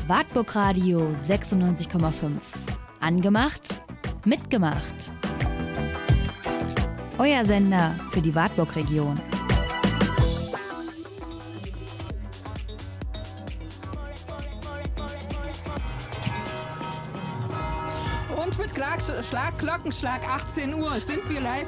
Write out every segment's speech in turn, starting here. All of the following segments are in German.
Wartburg Radio 96,5. Angemacht, mitgemacht. Euer Sender für die Wartburg-Region. Und mit Glockenschlag 18 Uhr sind wir live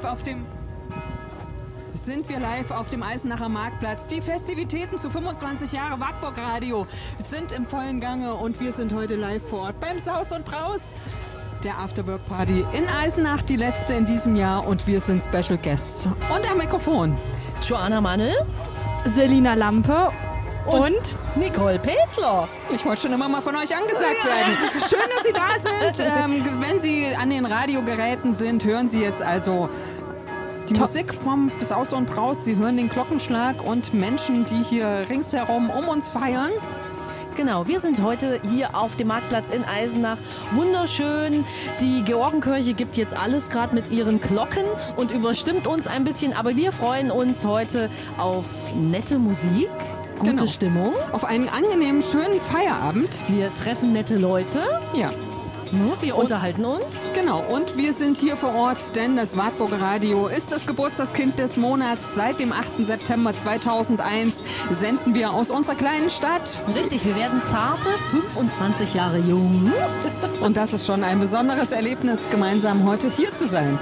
auf dem Eisenacher Marktplatz. Die Festivitäten zu 25 Jahre Wartburg Radio sind im vollen Gange und wir sind heute live vor Ort beim Saus und Braus, der Afterwork Party in Eisenach, die letzte in diesem Jahr, und wir sind Special Guests. Und am Mikrofon Joanna Mannel, Selina Lampe und Nicole Pesler. Ich wollte schon immer mal von euch angesagt werden. Schön, dass Sie da sind. Wenn Sie an den Radiogeräten sind, hören Sie jetzt also die Musik vom Saus und Braus. Sie hören den Glockenschlag und Menschen, die hier ringsherum um uns feiern. Genau, wir sind heute hier auf dem Marktplatz in Eisenach. Wunderschön. Die Georgenkirche gibt jetzt alles gerade mit ihren Glocken und überstimmt uns ein bisschen. Aber wir freuen uns heute auf nette Musik, gute Stimmung. Auf einen angenehmen, schönen Feierabend. Wir treffen nette Leute. Ja. Wir unterhalten uns. Genau, und wir sind hier vor Ort, denn das Wartburger Radio ist das Geburtstagskind des Monats. Seit dem 8. September 2001 senden wir aus unserer kleinen Stadt. Richtig, wir werden zarte 25 Jahre jung. Und das ist schon ein besonderes Erlebnis, gemeinsam heute hier zu sein.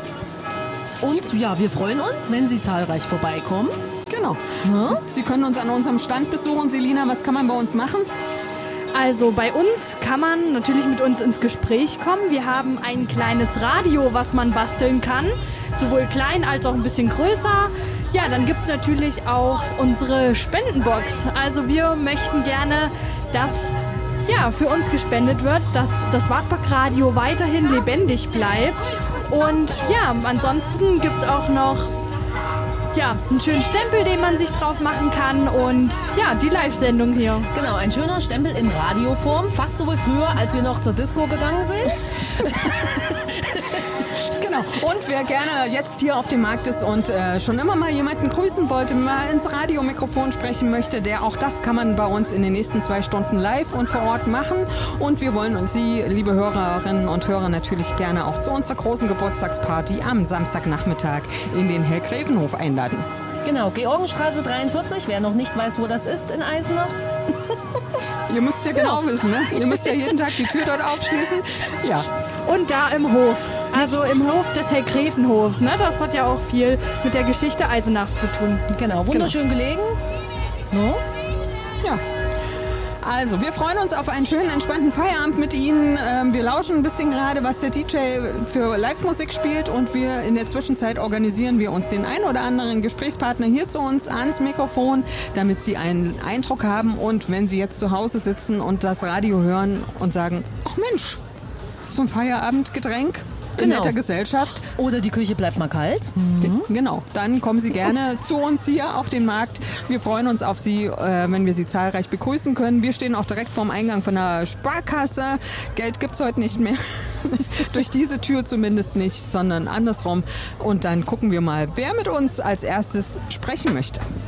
Und ja, wir freuen uns, wenn Sie zahlreich vorbeikommen. Genau. Sie können uns an unserem Stand besuchen. Selina, was kann man bei uns machen? Also bei uns kann man natürlich mit uns ins Gespräch kommen. Wir haben ein kleines Radio, was man basteln kann, sowohl klein als auch ein bisschen größer. Ja, dann gibt es natürlich auch unsere Spendenbox. Also wir möchten gerne, dass für uns gespendet wird, dass das Wartburg Radio weiterhin lebendig bleibt. Und ja, ansonsten gibt es auch noch einen schönen Stempel, den man sich drauf machen kann, und die Live-Sendung hier. Genau, ein schöner Stempel in Radioform, fast so wie früher, als wir noch zur Disco gegangen sind. Genau, und wer gerne jetzt hier auf dem Markt ist und schon immer mal jemanden grüßen wollte, mal ins Radiomikrofon sprechen möchte, auch das kann man bei uns in den nächsten 2 Stunden live und vor Ort machen. Und wir wollen uns Sie, liebe Hörerinnen und Hörer, natürlich gerne auch zu unserer großen Geburtstagsparty am Samstagnachmittag in den Hellgräfenhof einladen. Genau, Georgenstraße 43, wer noch nicht weiß, wo das ist in Eisenach. Ihr müsst ja genau wissen, ne? Ihr müsst ja jeden Tag die Tür dort aufschließen. Ja. Und da im Hof, also im Hof des Hellgräfenhofs, ne? Das hat ja auch viel mit der Geschichte Eisenachs zu tun. Genau, wunderschön gelegen. No? Ja. Also, wir freuen uns auf einen schönen, entspannten Feierabend mit Ihnen. Wir lauschen ein bisschen gerade, was der DJ für Live-Musik spielt, und in der Zwischenzeit organisieren wir uns den ein oder anderen Gesprächspartner hier zu uns ans Mikrofon, damit Sie einen Eindruck haben, und wenn Sie jetzt zu Hause sitzen und das Radio hören und sagen, ach Mensch, so ein Feierabendgetränk in netter Gesellschaft. Oder die Küche bleibt mal kalt. Genau, dann kommen Sie gerne zu uns hier auf den Markt. Wir freuen uns auf Sie, wenn wir Sie zahlreich begrüßen können. Wir stehen auch direkt vorm Eingang von der Sparkasse. Geld gibt's heute nicht mehr. Durch diese Tür zumindest nicht, sondern andersrum. Und dann gucken wir mal, wer mit uns als erstes sprechen möchte.